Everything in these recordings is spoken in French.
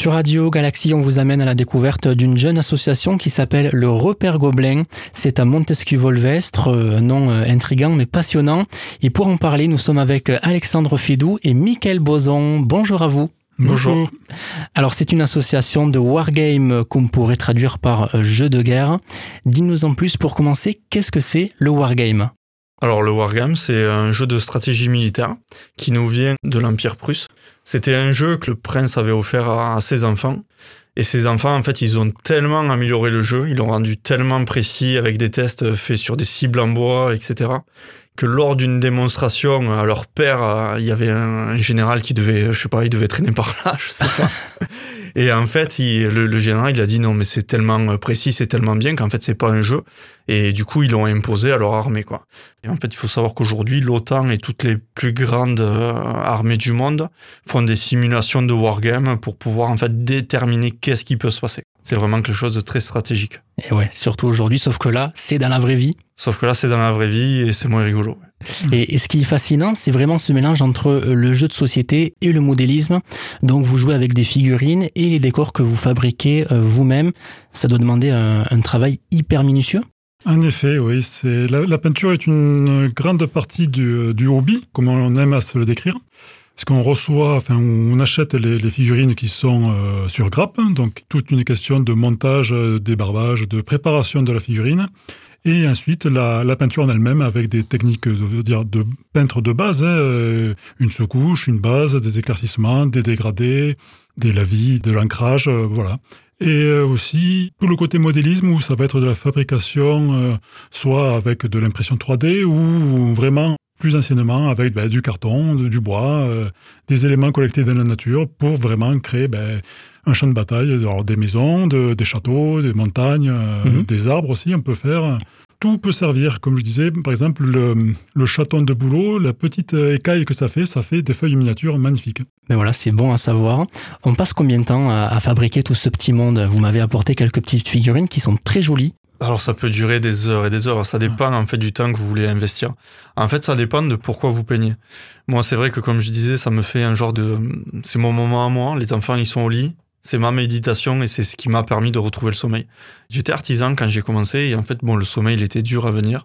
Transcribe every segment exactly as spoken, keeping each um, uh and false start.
Sur Radio Galaxie, on vous amène à la découverte d'une jeune association qui s'appelle le Repère Gobelin. C'est à Montesquieu-Volvestre, un nom intriguant mais passionnant. Et pour en parler, nous sommes avec Alexandre Fédoux et Mickaël Boson. Bonjour à vous. Bonjour. Alors c'est une association de wargame qu'on pourrait traduire par jeu de guerre. Dis-nous en plus pour commencer, qu'est-ce que c'est le wargame ? Alors le wargame, c'est un jeu de stratégie militaire qui nous vient de l'Empire prusse. C'était un jeu que le prince avait offert à, à ses enfants. Et ces enfants, en fait, ils ont tellement amélioré le jeu, ils l'ont rendu tellement précis avec des tests faits sur des cibles en bois, et cetera, que lors d'une démonstration à leur père, il y avait un général qui devait, je sais pas, il devait traîner par là, je sais pas. Et en fait, il, le, le général, il a dit non, mais c'est tellement précis, c'est tellement bien qu'en fait, c'est pas un jeu. Et du coup, ils l'ont imposé à leur armée, quoi. Et en fait, il faut savoir qu'aujourd'hui, l'OTAN et toutes les plus grandes euh, armées du monde font des simulations de wargame pour pouvoir, en fait, déterminer qu'est-ce qui peut se passer. C'est vraiment quelque chose de très stratégique. Et ouais, surtout aujourd'hui, sauf que là, c'est dans la vraie vie. Sauf que là, c'est dans la vraie vie et c'est moins rigolo. Et, et ce qui est fascinant, c'est vraiment ce mélange entre le jeu de société et le modélisme. Donc, vous jouez avec des figurines et les décors que vous fabriquez vous-même. Ça doit demander un, un travail hyper minutieux. En effet, oui. C'est, la, la peinture est une grande partie du, du hobby, comme on aime à se le décrire. Parce qu'on reçoit, enfin, on achète les, les figurines qui sont euh, sur grappe, donc toute une question de montage, débarbage, de préparation de la figurine, et ensuite la, la peinture en elle-même avec des techniques de, de, de peintre de base, hein, une sous-couche, une base, des éclaircissements, des dégradés, des lavis, de l'ancrage, euh, voilà. Et aussi tout le côté modélisme où ça va être de la fabrication, euh, soit avec de l'impression trois D ou vraiment plus anciennement avec ben, du carton, du bois, euh, des éléments collectés dans la nature pour vraiment créer ben, un champ de bataille, alors des maisons, de, des châteaux, des montagnes, euh, mmh. des arbres aussi on peut faire. Tout peut servir, comme je disais, par exemple, le, le chaton de bouleau, la petite écaille que ça fait, ça fait des feuilles miniatures magnifiques. Ben voilà, c'est bon à savoir. On passe combien de temps à, à fabriquer tout ce petit monde ? Vous m'avez apporté quelques petites figurines qui sont très jolies. Alors ça peut durer des heures et des heures, ça dépend en fait du temps que vous voulez investir. En fait, ça dépend de pourquoi vous peignez. Moi, c'est vrai que comme je disais, ça me fait un genre de... C'est mon moment à moi, les enfants ils sont au lit, c'est ma méditation et c'est ce qui m'a permis de retrouver le sommeil. J'étais artisan quand j'ai commencé et en fait, bon, le sommeil il était dur à venir.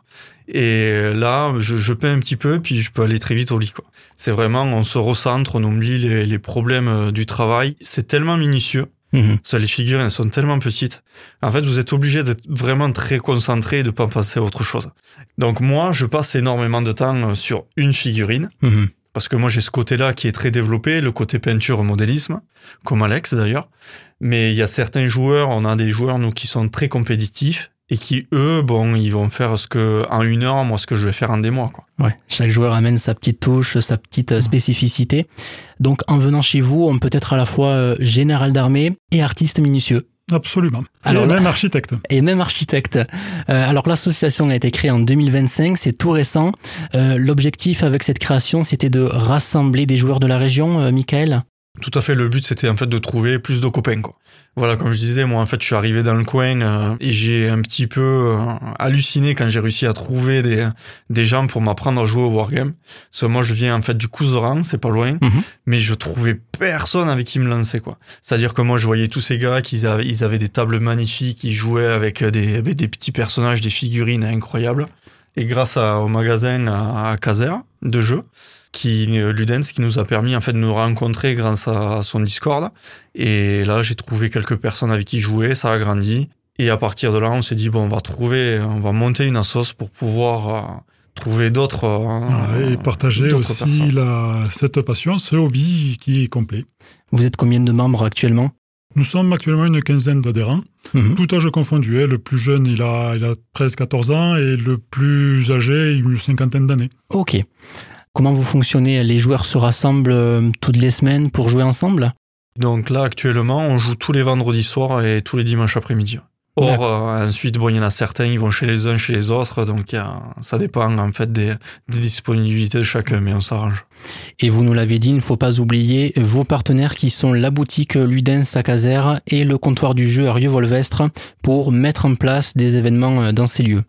Et là, je, je peins un petit peu puis je peux aller très vite au lit, quoi. C'est vraiment, on se recentre, on oublie les, les problèmes du travail. C'est tellement minutieux. Mmh. Ça, les figurines elles sont tellement petites. En fait, vous êtes obligé d'être vraiment très concentré et de pas penser à autre chose. Donc moi, je passe énormément de temps sur une figurine. Mmh. Parce que moi, j'ai ce côté-là qui est très développé, le côté peinture, modélisme, comme Alex d'ailleurs. Mais il y a certains joueurs, on a des joueurs, nous, qui sont très compétitifs et qui, eux, bon, ils vont faire ce que, en une heure, moi, ce que je vais faire en des mois, quoi. Ouais. Chaque joueur amène sa petite touche, sa petite spécificité. Donc, en venant chez vous, on peut être à la fois général d'armée et artiste minutieux. Absolument. Et alors, même architecte. Et même architecte. Euh, alors, l'association a été créée en deux mille vingt-cinq, c'est tout récent. Euh, l'objectif avec cette création, c'était de rassembler des joueurs de la région, euh, Mickaël ? Tout à fait, le but c'était en fait de trouver plus de copains, quoi. Voilà, comme je disais, moi en fait je suis arrivé dans le coin euh, et j'ai un petit peu euh, halluciné quand j'ai réussi à trouver des des gens pour m'apprendre à jouer au wargame. Parce que moi je viens en fait du Couserans, c'est pas loin, mm-hmm. mais je trouvais personne avec qui me lancer, quoi. C'est-à-dire que moi je voyais tous ces gars qui avaient ils avaient des tables magnifiques, ils jouaient avec des avec des petits personnages, des figurines incroyables. Et grâce à, au magasin à, à Caser de jeux, qui Ludens qui nous a permis en fait de nous rencontrer grâce à son Discord, et là j'ai trouvé quelques personnes avec qui jouer, ça a grandi et à partir de là on s'est dit bon on va trouver on va monter une assoce pour pouvoir euh, trouver d'autres euh, et partager aussi la, cette passion, ce hobby qui est complet. Vous êtes combien de membres actuellement ? Nous sommes actuellement une quinzaine d'adhérents, mmh. tout âge confondu. Le plus jeune il a, il a treize à quatorze ans et le plus âgé une cinquantaine d'années. Ok. Comment vous fonctionnez ? Les joueurs se rassemblent toutes les semaines pour jouer ensemble ? Donc là, actuellement, on joue tous les vendredis soirs et tous les dimanches après-midi. Or, euh, ensuite, bon, il y en a certains, ils vont chez les uns, chez les autres, donc y a, ça dépend en fait des, des disponibilités de chacun, mais on s'arrange. Et vous nous l'avez dit, il ne faut pas oublier vos partenaires qui sont la boutique Ludens à Caser et le comptoir du jeu à Rieux-Volvestre pour mettre en place des événements dans ces lieux.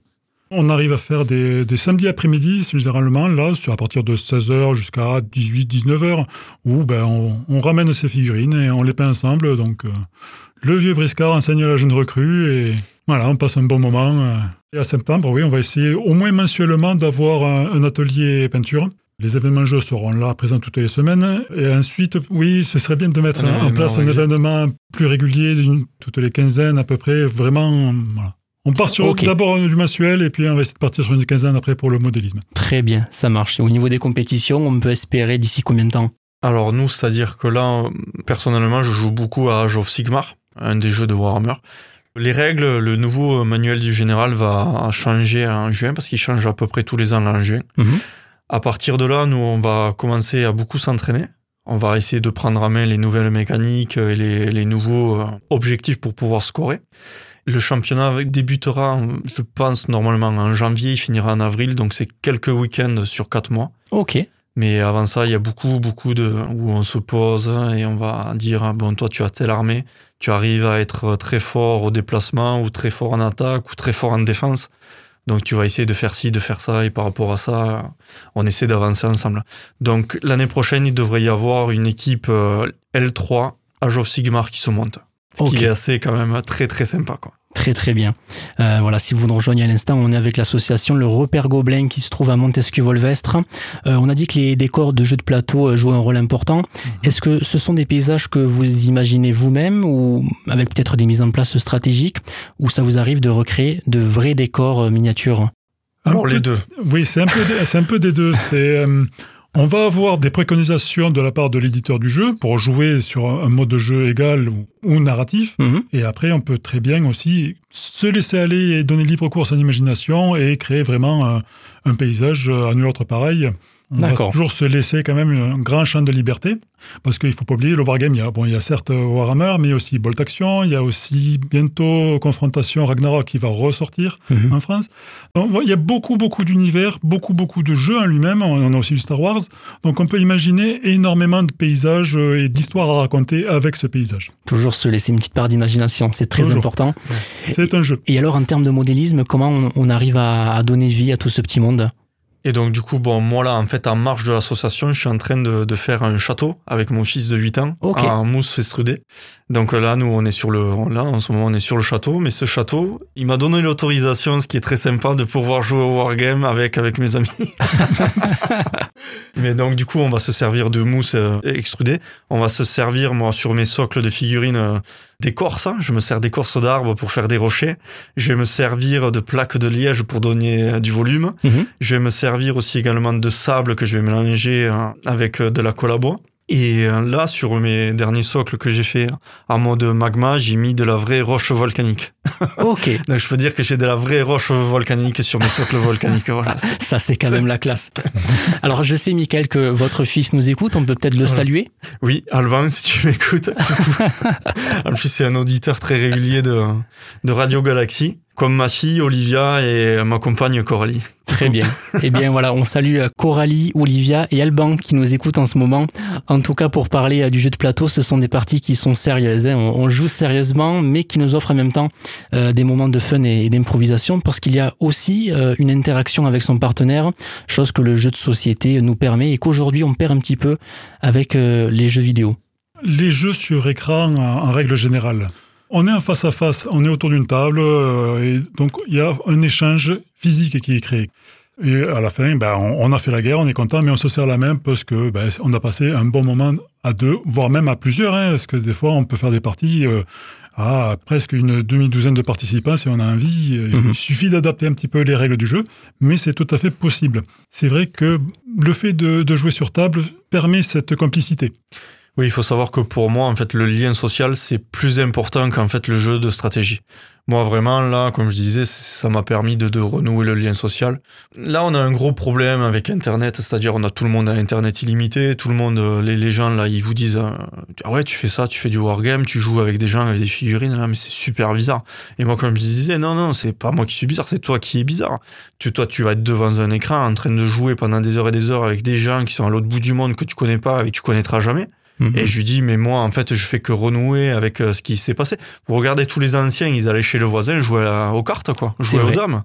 On arrive à faire des, des samedis après-midi, généralement, là, à partir de seize heures jusqu'à dix-huit dix-neuf heures, où ben, on, on ramène ces figurines et on les peint ensemble. Donc, euh, le vieux briscard enseigne à la jeune recrue et voilà, on passe un bon moment. Et à septembre, oui, on va essayer au moins mensuellement d'avoir un, un atelier peinture. Les événements jeux seront là, présents toutes les semaines. Et ensuite, oui, ce serait bien de mettre un en place un régulier. événement plus régulier, toutes les quinzaines à peu près. Vraiment, voilà. On part sur okay. d'abord du mensuel et puis on va essayer de partir sur une quinzaine après pour le modélisme. Très bien, ça marche. Et au niveau des compétitions, on peut espérer d'ici combien de temps ? Alors nous, c'est-à-dire que là, personnellement, je joue beaucoup à Age of Sigmar, un des jeux de Warhammer. Les règles, le nouveau manuel du général va changer en juin parce qu'il change à peu près tous les ans là en juin. Mmh. À partir de là, nous, on va commencer à beaucoup s'entraîner. On va essayer de prendre en main les nouvelles mécaniques et les, les nouveaux objectifs pour pouvoir scorer. Le championnat débutera, je pense, normalement en janvier, il finira en avril, donc c'est quelques week-ends sur quatre mois. Ok. Mais avant ça, il y a beaucoup, beaucoup de où on se pose et on va dire, bon, toi, tu as telle armée, tu arrives à être très fort au déplacement ou très fort en attaque ou très fort en défense. Donc tu vas essayer de faire ci, de faire ça, et par rapport à ça, on essaie d'avancer ensemble. Donc l'année prochaine, il devrait y avoir une équipe L trois Age of Sigmar qui se monte. Ce okay. qui est assez quand même très très sympa, quoi. Très très bien. Euh, voilà, si vous nous rejoignez à l'instant, on est avec l'association Le Repère Gobelin qui se trouve à Montesquieu-Volvestre. Euh, on a dit que les décors de jeux de plateau jouent un rôle important. Mmh. Est-ce que ce sont des paysages que vous imaginez vous-même ou avec peut-être des mises en place stratégiques ou ça vous arrive de recréer de vrais décors miniatures ? Alors les deux. Oui, c'est un peu, c'est un peu des deux. C'est... Euh... On va avoir des préconisations de la part de l'éditeur du jeu pour jouer sur un mode de jeu égal ou, ou narratif. Mmh. Et après, on peut très bien aussi se laisser aller et donner libre cours à son imagination et créer vraiment un, un paysage à nul autre pareil. On D'accord. va toujours se laisser quand même un grand champ de liberté, parce qu'il ne faut pas oublier, le wargame, il y a, bon, il y a certes Warhammer, mais aussi Bolt Action, il y a aussi bientôt Confrontation Ragnarok qui va ressortir mm-hmm. en France. Donc, il y a beaucoup, beaucoup d'univers, beaucoup, beaucoup de jeux en lui-même, on a aussi du Star Wars, donc on peut imaginer énormément de paysages et d'histoires à raconter avec ce paysage. Toujours se laisser une petite part d'imagination, c'est très Toujours. important. C'est un jeu. Et alors, en termes de modélisme, comment on, on arrive à, à donner vie à tout ce petit monde ? Et donc du coup, bon, moi là, en fait, en marge de l'association, je suis en train de, de faire un château avec mon fils de huit ans, okay. en mousse extrudée. Donc là, nous, on est sur le, là, en ce moment, on est sur le château, mais ce château, il m'a donné l'autorisation, ce qui est très sympa, de pouvoir jouer au wargame avec, avec mes amis. Mais donc, du coup, on va se servir de mousse euh, extrudée. On va se servir, moi, sur mes socles de figurines, euh, d'écorce. Hein. Je me sers d'écorce d'arbres pour faire des rochers. Je vais me servir de plaques de liège pour donner euh, du volume. Mm-hmm. Je vais me servir aussi également de sable que je vais mélanger euh, avec euh, de la colle à bois. Et là, sur mes derniers socles que j'ai fait en mode magma, j'ai mis de la vraie roche volcanique. Ok. Donc je peux dire que j'ai de la vraie roche volcanique sur mes socles volcaniques. Voilà. Ça, c'est quand c'est... même la classe. Alors, je sais, Mickaël, que votre fils nous écoute. On peut peut-être le voilà. saluer. Oui, Alban, si tu m'écoutes. En plus, c'est un auditeur très régulier de, de Radio Galaxie, comme ma fille Olivia et ma compagne Coralie. Très bien. Eh bien voilà, on salue Coralie, Olivia et Alban qui nous écoutent en ce moment. En tout cas, pour parler du jeu de plateau, ce sont des parties qui sont sérieuses. Hein. On joue sérieusement, mais qui nous offrent en même temps euh, des moments de fun et d'improvisation, parce qu'il y a aussi euh, une interaction avec son partenaire, chose que le jeu de société nous permet et qu'aujourd'hui on perd un petit peu avec euh, les jeux vidéo. Les jeux sur écran, en règle générale. On est en face à face, on est autour d'une table, euh, et donc il y a un échange physique qui est créé. Et à la fin, ben, on, on a fait la guerre, on est content, mais on se serre la main parce que ben, on a passé un bon moment à deux, voire même à plusieurs, hein, parce que des fois on peut faire des parties euh, à presque une demi-douzaine de participants si on a envie. Mm-hmm. Il suffit d'adapter un petit peu les règles du jeu, mais c'est tout à fait possible. C'est vrai que le fait de, de jouer sur table permet cette complicité. Oui, il faut savoir que pour moi, en fait, le lien social, c'est plus important qu'en fait le jeu de stratégie. Moi, vraiment, là, comme je disais, ça m'a permis de, de renouer le lien social. Là, on a un gros problème avec Internet, c'est-à-dire on a tout le monde à Internet illimité, tout le monde, les, les gens, là, ils vous disent « Ah ouais, tu fais ça, tu fais du wargame, tu joues avec des gens, avec des figurines, là, mais c'est super bizarre. » Et moi, comme je disais, non, non, c'est pas moi qui suis bizarre, c'est toi qui es bizarre. Tu, toi, tu vas être devant un écran en train de jouer pendant des heures et des heures avec des gens qui sont à l'autre bout du monde que tu connais pas et que tu connaîtras jamais. Mmh. Et je lui dis, mais moi, en fait, je fais que renouer avec euh, ce qui s'est passé. Vous regardez tous les anciens, ils allaient chez le voisin jouer à, aux cartes, quoi, jouer aux dames.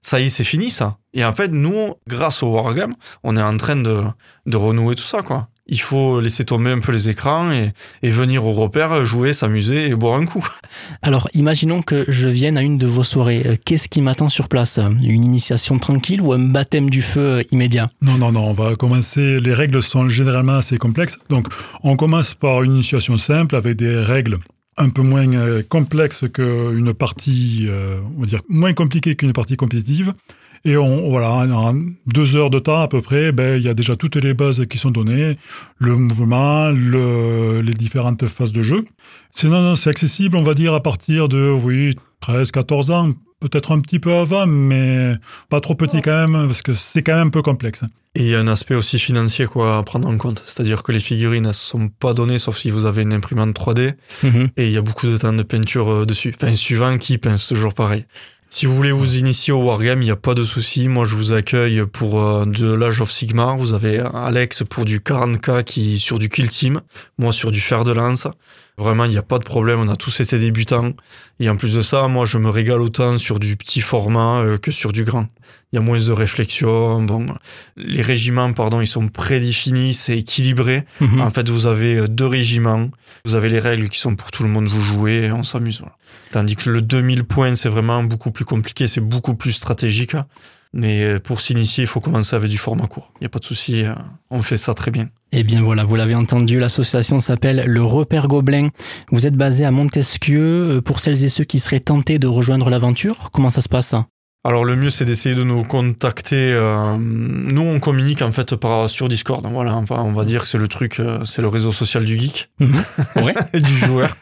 ça y est, c'est fini ça. Et en fait, nous, grâce au Wargame, on est en train de, de renouer tout ça, quoi. Il faut laisser tomber un peu les écrans et, et venir au repère, jouer, s'amuser et boire un coup. Alors, imaginons que je vienne à une de vos soirées. Qu'est-ce qui m'attend sur place? Une initiation tranquille ou un baptême du feu immédiat? Non, non, non, on va commencer. Les règles sont généralement assez complexes. Donc, on commence par une initiation simple avec des règles un peu moins complexes qu'une partie, euh, on va dire, moins compliquée qu'une partie compétitive. Et on, voilà, en deux heures de temps à peu près, ben, il y a déjà toutes les bases qui sont données, le mouvement, le, les différentes phases de jeu. Sinon, c'est accessible, on va dire, à partir de, oui, treize, quatorze ans, peut-être un petit peu avant, mais pas trop petit quand même, parce que c'est quand même un peu complexe. Et il y a un aspect aussi financier, quoi, à prendre en compte. C'est-à-dire que les figurines, elles ne sont pas données, sauf si vous avez une imprimante trois D, mmh. Et il y a beaucoup de temps de peinture dessus. Enfin, suivant qui peint, c'est toujours pareil. Si vous voulez vous initier au Wargame, il n'y a pas de souci. Moi, je vous accueille pour euh, de l'Age of Sigmar. Vous avez Alex pour du quarante K qui sur du Kill Team. Moi, sur du fer de lance. Vraiment, il n'y a pas de problème. On a tous été débutants. Et en plus de ça, moi, je me régale autant sur du petit format euh, que sur du grand. Il y a moins de réflexion. Bon, les régiments, pardon, ils sont prédéfinis, c'est équilibré. Mmh. En fait, vous avez deux régiments. Vous avez les règles qui sont pour tout le monde, vous jouez et on s'amuse. Voilà. Tandis que le deux mille points, c'est vraiment beaucoup plus compliqué, c'est beaucoup plus stratégique. Mais pour s'initier, il faut commencer avec du format court. Il n'y a pas de souci, on fait ça très bien. Eh bien voilà, vous l'avez entendu, l'association s'appelle le Repère Gobelin. Vous êtes basé à Montesquieu. Pour celles et ceux qui seraient tentés de rejoindre l'aventure, comment ça se passe ? Alors le mieux, c'est d'essayer de nous contacter. Euh, nous, on communique en fait par, sur Discord. Voilà, enfin, on va dire que c'est le truc, euh, c'est le réseau social du geek, mmh. Ouais. Et du joueur.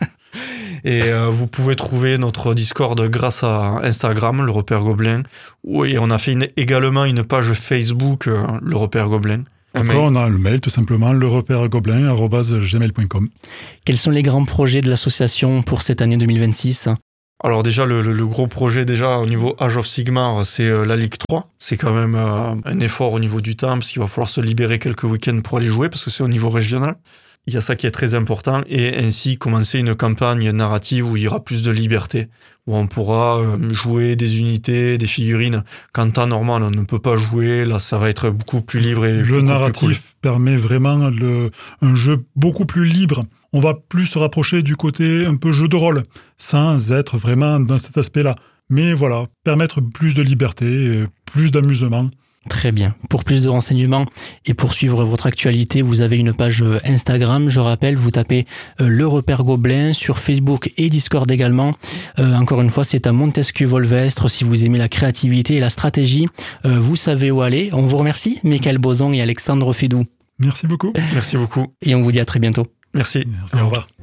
Et euh, vous pouvez trouver notre Discord grâce à Instagram, le Repère Gobelin. Oui, on a fait une, également une page Facebook, euh, le Repère Gobelin. Après, on a le mail, tout simplement, le repère gobelin arobase gmail point com. Quels sont les grands projets de l'association pour cette année deux mille vingt-six ? Alors déjà, le, le gros projet déjà au niveau Age of Sigmar, c'est euh, la Ligue trois. C'est quand même euh, un effort au niveau du temps, parce qu'il va falloir se libérer quelques week-ends pour aller jouer, parce que c'est au niveau régional. Il y a ça qui est très important, et ainsi commencer une campagne narrative où il y aura plus de liberté, où on pourra jouer des unités, des figurines. Qu'en temps normal, on ne peut pas jouer, là ça va être beaucoup plus libre. Et le narratif plus cool. Permet vraiment le, un jeu beaucoup plus libre. On va plus se rapprocher du côté un peu jeu de rôle, sans être vraiment dans cet aspect-là. Mais voilà, permettre plus de liberté, plus d'amusement. Très bien. Pour plus de renseignements et pour suivre votre actualité, vous avez une page Instagram. Je rappelle, vous tapez euh, le Repère Gobelin sur Facebook et Discord également. Euh, encore une fois, c'est à Montesquieu-Volvestre. Si vous aimez la créativité et la stratégie, euh, vous savez où aller. On vous remercie, Michael Bozon et Alexandre Fédoux. Merci beaucoup. Merci beaucoup. Et on vous dit à très bientôt. Merci. Merci. Au revoir.